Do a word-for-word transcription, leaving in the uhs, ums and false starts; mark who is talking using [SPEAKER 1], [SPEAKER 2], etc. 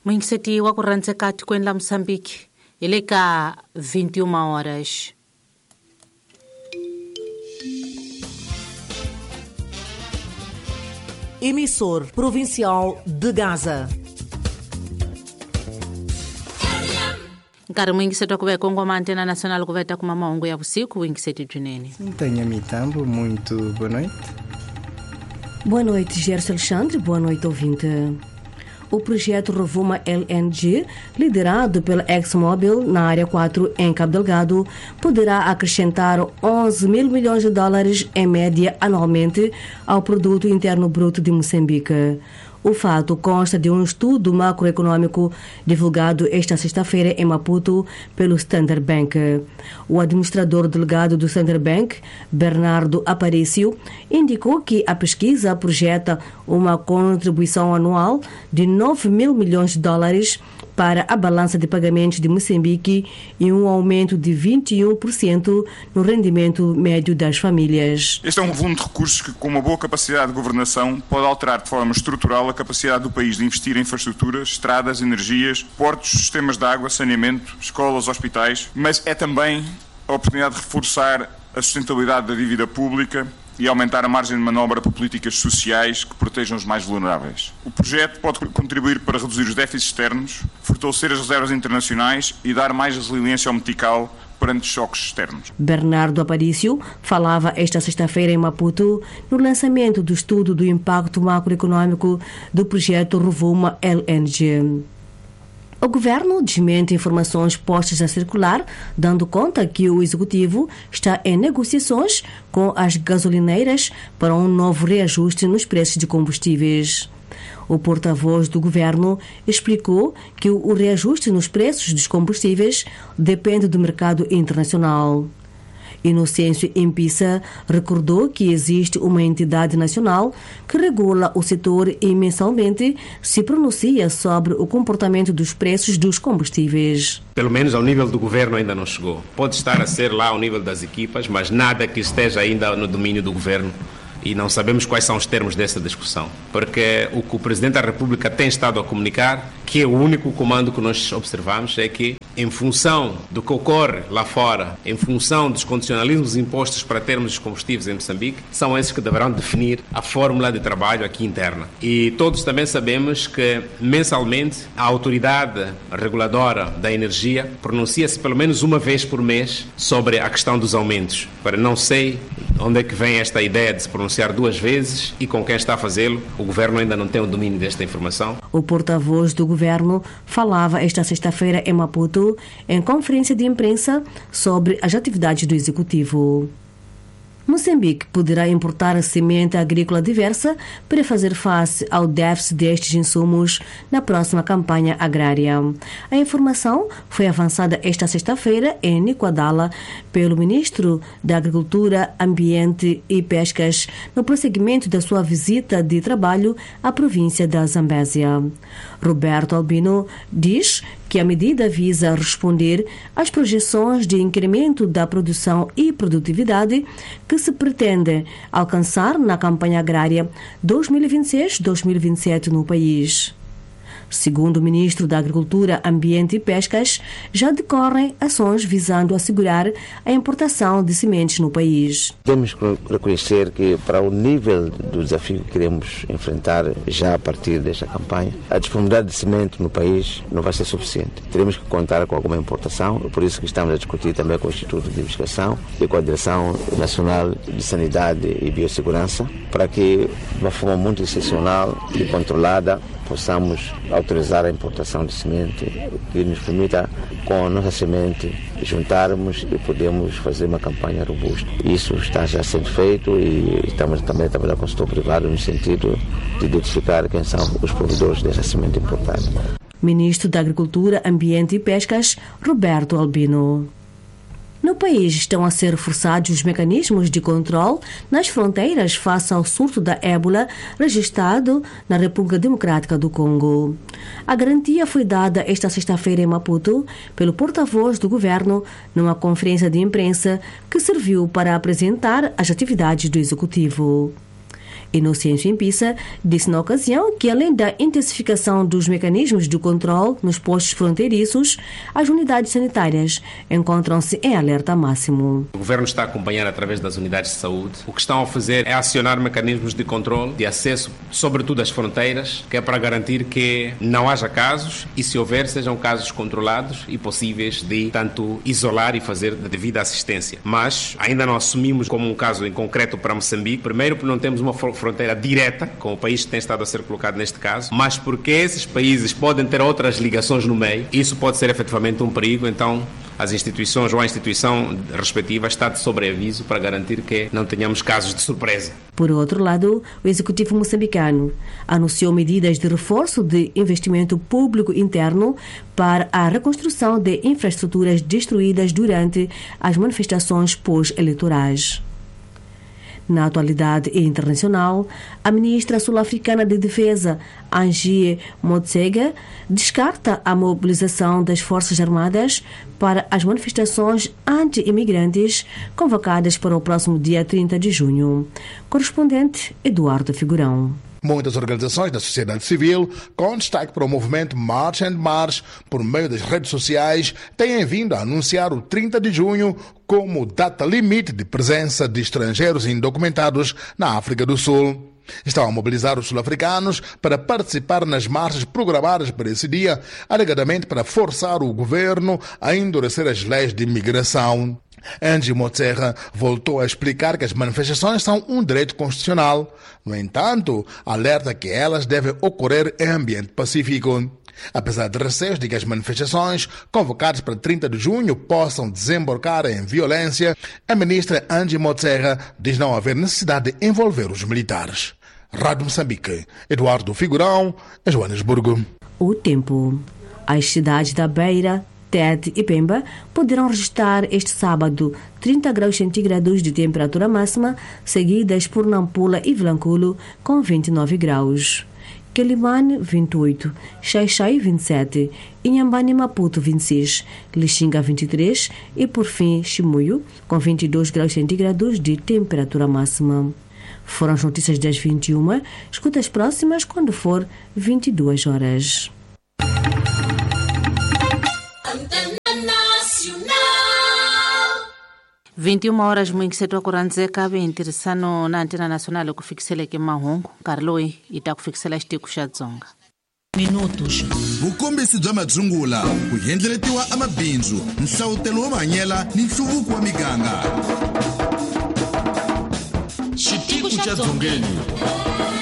[SPEAKER 1] Mwingiseti wa kuranze kati kwenda Moçambique ileka vinte e uma horas.
[SPEAKER 2] Emissor provincial de Gaza.
[SPEAKER 1] Nkari mwingiseti kube Kongo Antena Nacional kuveta kuma maongo ya usiku mwingiseti junene.
[SPEAKER 3] Tenha Mitambo, muito boa noite.
[SPEAKER 4] Boa noite, Gerson Alexandre. Boa noite, ouvinte. O projeto Rovuma L N G, liderado pela ExxonMobil na Área quatro em Cabo Delgado, poderá acrescentar onze mil milhões de dólares em média anualmente ao produto interno bruto de Moçambique. O fato consta de um estudo macroeconômico divulgado esta sexta-feira em Maputo pelo Standard Bank. O administrador delegado do Standard Bank, Bernardo Aparício, indicou que a pesquisa projeta uma contribuição anual de nove mil milhões de dólares para a balança de pagamentos de Moçambique e um aumento de vinte e um por cento no rendimento médio das famílias.
[SPEAKER 5] Este é um volume de recursos que, com uma boa capacidade de governação, pode alterar de forma estrutural a capacidade do país de investir em infraestruturas, estradas, energias, portos, sistemas de água, saneamento, escolas, hospitais, mas é também a oportunidade de reforçar a sustentabilidade da dívida pública e aumentar a margem de manobra para políticas sociais que protejam os mais vulneráveis. O projeto pode contribuir para reduzir os déficits externos, fortalecer as reservas internacionais e dar mais resiliência ao metical perante choques externos.
[SPEAKER 4] Bernardo Aparício falava esta sexta-feira em Maputo no lançamento do estudo do impacto macroeconômico do projeto Rovuma L N G. O governo desmente informações postas a circular, dando conta que o executivo está em negociações com as gasolineiras para um novo reajuste nos preços de combustíveis. O porta-voz do governo explicou que o reajuste nos preços dos combustíveis depende do mercado internacional. Inocêncio Impissa recordou que existe uma entidade nacional que regula o setor e mensalmente se pronuncia sobre o comportamento dos preços dos combustíveis.
[SPEAKER 6] Pelo menos ao nível do governo ainda não chegou. Pode estar a ser lá ao nível das equipas, mas nada que esteja ainda no domínio do governo. E não sabemos quais são os termos dessa discussão. Porque o que o Presidente da República tem estado a comunicar, que é o único comando que nós observamos, é que, em função do que ocorre lá fora, em função dos condicionalismos impostos para termos os combustíveis em Moçambique, são esses que deverão definir a fórmula de trabalho aqui interna. E todos também sabemos que, mensalmente, a autoridade reguladora da energia pronuncia-se pelo menos uma vez por mês sobre a questão dos aumentos. Para não sei onde é que vem esta ideia de se pronunciar duas vezes e com quem está a fazê-lo, o governo ainda não tem o domínio desta informação.
[SPEAKER 4] O porta-voz do governo falava esta sexta-feira em Maputo em conferência de imprensa sobre as atividades do executivo. Moçambique poderá importar semente agrícola diversa para fazer face ao déficit destes insumos na próxima campanha agrária. A informação foi avançada esta sexta-feira em Niquadala pelo ministro da Agricultura, Ambiente e Pescas no prosseguimento da sua visita de trabalho à província da Zambésia. Roberto Albino diz que a medida visa responder às projeções de incremento da produção e produtividade que se pretende alcançar na campanha agrária dois mil e vinte e seis a dois mil e vinte e sete no país. Segundo o ministro da Agricultura, Ambiente e Pescas, já decorrem ações visando assegurar a importação de sementes no país.
[SPEAKER 7] Temos que reconhecer que, para o nível do desafio que queremos enfrentar já a partir desta campanha, a disponibilidade de semente no país não vai ser suficiente. Teremos que contar com alguma importação, por isso que estamos a discutir também com o Instituto de Investigação e com a Direção Nacional de Sanidade e Biossegurança, para que, de uma forma muito excepcional e controlada, possamos autorizar a importação de semente que nos permita, com a nossa semente, juntarmos e podemos fazer uma campanha robusta. Isso está já sendo feito e estamos também a trabalhar com o setor privado no sentido de identificar quem são os provedores dessa semente importada.
[SPEAKER 4] Ministro da Agricultura, Ambiente e Pescas, Roberto Albino. No país estão a ser reforçados os mecanismos de controle nas fronteiras face ao surto da ébola registrado na República Democrática do Congo. A garantia foi dada esta sexta-feira em Maputo pelo porta-voz do governo numa conferência de imprensa que serviu para apresentar as atividades do executivo. Inocêncio Impisa disse na ocasião que, além da intensificação dos mecanismos de controle nos postos fronteiriços, as unidades sanitárias encontram-se em alerta máximo.
[SPEAKER 6] O governo está a acompanhar através das unidades de saúde. O que estão a fazer é acionar mecanismos de controle, de acesso, sobretudo às fronteiras, que é para garantir que não haja casos e, se houver, sejam casos controlados e possíveis de, tanto, isolar e fazer a devida assistência. Mas ainda não assumimos como um caso em concreto para Moçambique, primeiro porque não temos uma fronteira direta com o país que tem estado a ser colocado neste caso, mas porque esses países podem ter outras ligações no meio, isso pode ser efetivamente um perigo, então as instituições ou a instituição respectiva está de sobreaviso para garantir que não tenhamos casos de surpresa.
[SPEAKER 4] Por outro lado, o Executivo moçambicano anunciou medidas de reforço de investimento público interno para a reconstrução de infraestruturas destruídas durante as manifestações pós-eleitorais. Na atualidade internacional, a ministra sul-africana de Defesa, Angie Motshekga, descarta a mobilização das Forças Armadas para as manifestações anti-imigrantes convocadas para o próximo dia trinta de junho. Correspondente Eduardo Figurão.
[SPEAKER 8] Muitas organizações da sociedade civil, com destaque para o movimento March and March, por meio das redes sociais, têm vindo a anunciar o trinta de junho como data limite de presença de estrangeiros indocumentados na África do Sul. Estão a mobilizar os sul-africanos para participar nas marchas programadas para esse dia, alegadamente para forçar o governo a endurecer as leis de imigração. Angie Motshekga voltou a explicar que as manifestações são um direito constitucional. No entanto, alerta que elas devem ocorrer em ambiente pacífico. Apesar de receios de que as manifestações convocadas para trinta de junho possam desembocar em violência, a ministra Angie Motshekga diz não haver necessidade de envolver os militares. Rádio Moçambique, Eduardo Figurão, em Joanesburgo.
[SPEAKER 4] O tempo. As cidades da Beira, Tete e Pemba poderão registrar este sábado trinta graus centígrados de temperatura máxima, seguidas por Nampula e Vilanculo com vinte e nove graus. Quelimane, vinte e oito, Xai-Xai, vinte e sete, Inhambane e Maputo, vinte e seis, Lixinga, vinte e três e, por fim, Chimoio, com vinte e dois graus centígrados de temperatura máxima. Foram as notícias das vinte e uma, escuta as próximas quando for vinte e duas horas.
[SPEAKER 1] vinte e uma horas mwingi setu akuranze kabe intirisano na antena nacional kufikisele ke mahungu karloi itakufikisela xitiku xa dzonga
[SPEAKER 2] minutos.
[SPEAKER 9] Vukombisi bya madzungula ku hendleletiwa amabindzu nhlawutelo wo manyela ni nhluvuko wa miganga
[SPEAKER 2] Xitiku xa dzongeni.